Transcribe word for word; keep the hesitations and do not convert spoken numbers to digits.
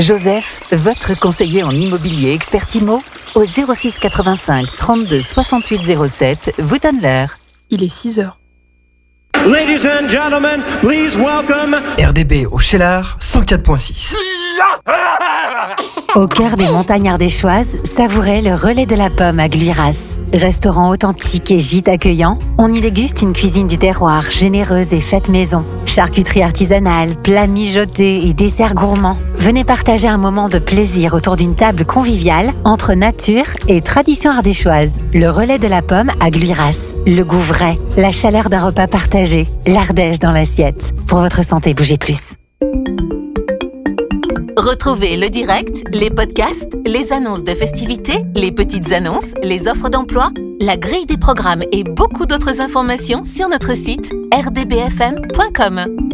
Joseph, votre conseiller en immobilier expert Imo, au zéro six quatre-vingt-cinq trente-deux soixante-huit zéro sept, vous donne l'heure. Il est six heures. Ladies and gentlemen, please welcome R D B au Cheylard cent quatre virgule six. Au cœur des montagnes ardéchoises, savourez le Relais de la Pomme à Gluiras. Restaurant authentique et gîte accueillant, on y déguste une cuisine du terroir généreuse et faite maison. Charcuterie artisanale, plats mijotés et desserts gourmands. Venez partager un moment de plaisir autour d'une table conviviale entre nature et tradition ardéchoise. Le Relais de la Pomme à Gluiras. Le goût vrai, la chaleur d'un repas partagé, l'Ardèche dans l'assiette. Pour votre santé, bougez plus. Retrouvez le direct, les podcasts, les annonces de festivités, les petites annonces, les offres d'emploi, la grille des programmes et beaucoup d'autres informations sur notre site r d b f m point com.